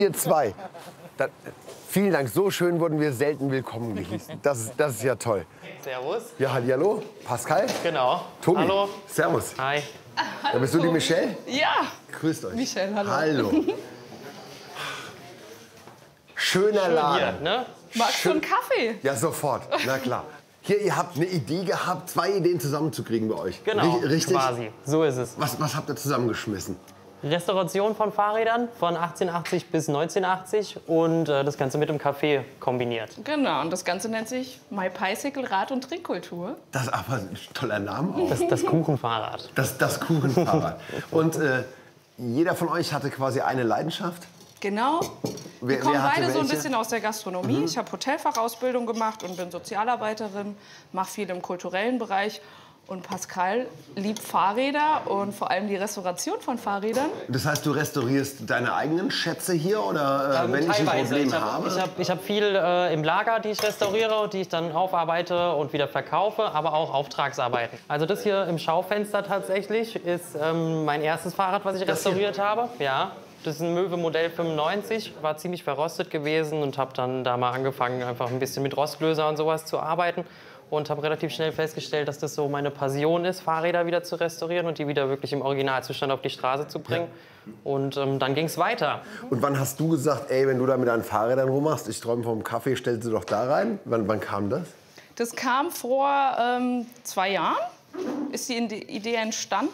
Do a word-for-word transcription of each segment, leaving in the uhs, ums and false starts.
Ihr zwei. Das, vielen Dank, so schön wurden wir selten willkommen gehießen. Das ist, das ist ja toll. Servus. Ja, hallo, Pascal. Genau. Tobi. Hallo. Servus. Hi. Da bist du die Michelle? Ja. Grüßt euch. Michelle, hallo. Hallo. Schöner Laden. Hier, ne? Magst du einen Kaffee? Ja, sofort. Na klar. Hier, ihr habt eine Idee gehabt, zwei Ideen zusammenzukriegen bei euch. Genau, Ri- Richtig? quasi. So ist es. Was, was habt ihr zusammengeschmissen? Restauration von Fahrrädern von achtzehnhundertachtzig bis neunzehnhundertachtzig und äh, das Ganze mit dem Café kombiniert. Genau, und das Ganze nennt sich My Bicycle Rad- und Trinkkultur. Das ist aber ein toller Name auch. Das, das Kuchenfahrrad. Das, das Kuchenfahrrad. Und äh, jeder von euch hatte quasi eine Leidenschaft? Genau. Wer- Wir kommen wer hatte beide so ein welche? bisschen aus der Gastronomie. Ich habe Hotelfachausbildung gemacht und bin Sozialarbeiterin, mache viel im kulturellen Bereich. Und Pascal liebt Fahrräder und vor allem die Restauration von Fahrrädern. Das heißt, du restaurierst deine eigenen Schätze hier? Oder äh, wenn ich ein Problem ich habe? habe ich hab, ich hab viel äh, im Lager, die ich restauriere, die ich dann aufarbeite und wieder verkaufe, aber auch Auftragsarbeiten. Also das hier im Schaufenster tatsächlich ist ähm, mein erstes Fahrrad, was ich Das hier? restauriert habe. Ja. Das ist ein Möwe Modell fünfundneunzig, war ziemlich verrostet gewesen und habe dann da mal angefangen, einfach ein bisschen mit Rostlöser und sowas zu arbeiten. Und habe relativ schnell festgestellt, dass das so meine Passion ist, Fahrräder wieder zu restaurieren und die wieder wirklich im Originalzustand auf die Straße zu bringen. Ja. Und ähm, dann ging es weiter. Und wann hast du gesagt, ey, wenn du da mit deinen Fahrrädern rummachst, ich träume vom Kaffee, stellst du doch da rein? Wann, wann kam das? Das kam vor ähm, zwei Jahren, ist die Idee entstanden.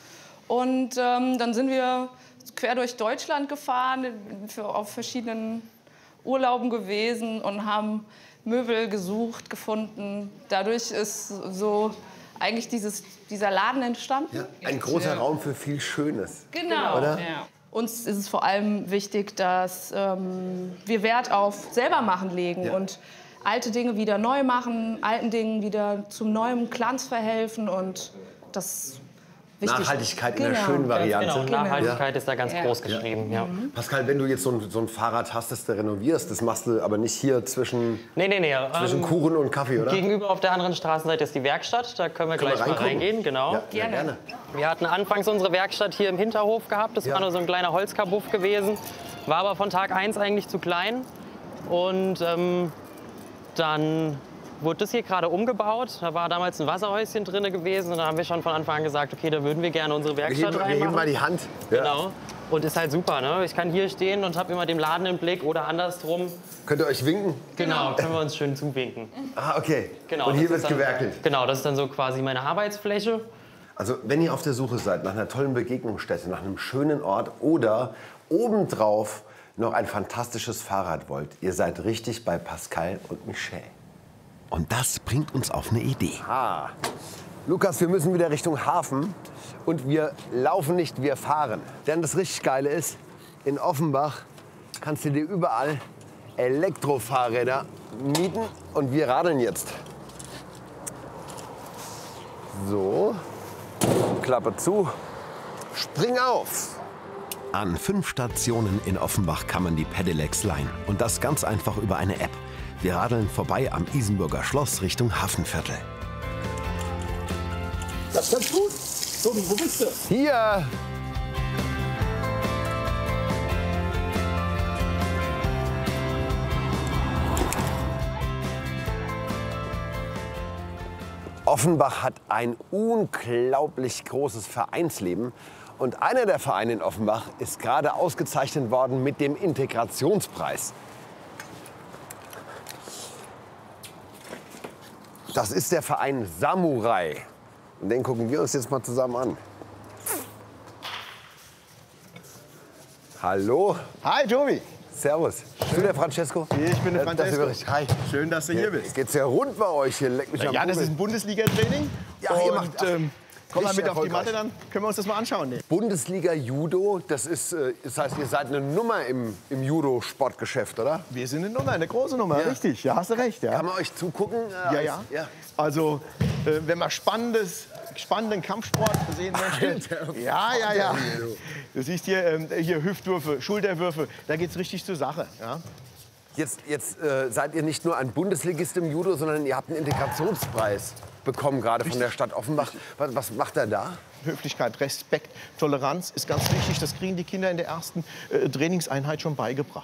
Und ähm, dann sind wir quer durch Deutschland gefahren, für, auf verschiedenen Urlauben gewesen und haben Möbel gesucht, gefunden. Dadurch ist so eigentlich dieses, dieser Laden entstanden. Ja, ein großer Ja. Raum für viel Schönes. Genau. Oder? Ja. Uns ist es vor allem wichtig, dass ähm, wir Wert auf selber machen legen Ja. und alte Dinge wieder neu machen, alten Dingen wieder zum neuen Glanz verhelfen und das wichtig. Nachhaltigkeit in der Genau. schönen Variante. Genau, Genau. Nachhaltigkeit ist da ganz Ja. groß geschrieben. Ja. Pascal, wenn du jetzt so ein, so ein Fahrrad hast, das du renovierst, das machst du aber nicht hier zwischen, Nee, nee, nee. zwischen ähm, Kuchen und Kaffee, oder? Gegenüber auf der anderen Straßenseite ist die Werkstatt. Da können wir Können wir gleich mal reingucken? reingehen. Genau. Ja, sehr Gerne. gerne. Wir hatten anfangs unsere Werkstatt hier im Hinterhof gehabt. Das Ja. war nur so ein kleiner Holzkabuff gewesen. War aber von Tag eins eigentlich zu klein. Und ähm, dann wurde das hier gerade umgebaut. Da war damals ein Wasserhäuschen drin gewesen. Und da haben wir schon von Anfang an gesagt, okay, da würden wir gerne unsere Wir Werkstatt heben, wir heben reinmachen. mal die Hand. Ja. Genau. Und ist halt super, ne? Ich kann hier stehen und habe immer den Laden im Blick oder andersrum. Könnt ihr euch winken? Genau, können wir uns schön zuwinken. Ah, okay. Genau, und hier das wird ist dann- gewerkelt. Genau, das ist dann so quasi meine Arbeitsfläche. Also wenn ihr auf der Suche seid nach einer tollen Begegnungsstätte, nach einem schönen Ort oder obendrauf noch ein fantastisches Fahrrad wollt, ihr seid richtig bei Pascal und Michelle. Und das bringt uns auf eine Idee. Ah. Lukas, wir müssen wieder Richtung Hafen und wir laufen nicht, wir fahren. Denn das richtig Geile ist, in Offenbach kannst du dir überall Elektrofahrräder mieten und wir radeln jetzt. So, Klappe zu, spring auf. An fünf Stationen in Offenbach kann man die Pedelecs leihen. Und das ganz einfach über eine App. Wir radeln vorbei am Isenburger Schloss Richtung Hafenviertel. Das ist ganz gut. Tobi, wo bist du? Hier. Offenbach hat ein unglaublich großes Vereinsleben. Und einer der Vereine in Offenbach ist gerade ausgezeichnet worden mit dem Integrationspreis. Das ist der Verein Samurai. Und den gucken wir uns jetzt mal zusammen an. Hallo, Hi, Tobi. servus. Bist du der Francesco? Ich bin der Ja, das ist Francesco. richtig. Hi. Schön, dass du hier bist. Geht's ja rund bei euch hier? Leck mich am Ja, das Kugeln. ist ein Bundesliga-Training. Ja, ihr macht- Und ähm, komm mal richtig mit auf die Matte, erfolgreich. dann können wir uns das mal anschauen. Nee. Bundesliga Judo, das ist, äh, das heißt, ihr seid eine Nummer im, im Judo-Sportgeschäft, oder? Wir sind eine Nummer, eine große Nummer, Ja. richtig. Ja, hast du recht. Ja, Kann man euch zugucken? äh, ja, als- ja. ja. Also, äh, wenn man spannendes, spannenden Kampfsport sehen möchte. Alter, Ja, ja, ja. Vater hier, du. Du siehst hier, ähm, hier Hüftwürfe, Schulterwürfe. Da geht's richtig zur Sache. Ja. Jetzt, jetzt äh, seid ihr nicht nur ein Bundesligist im Judo, sondern ihr habt einen Integrationspreis. bekommen, gerade von der Stadt Offenbach. Was, was macht er da? Höflichkeit, Respekt, Toleranz ist ganz wichtig. Das kriegen die Kinder in der ersten äh, Trainingseinheit schon beigebracht.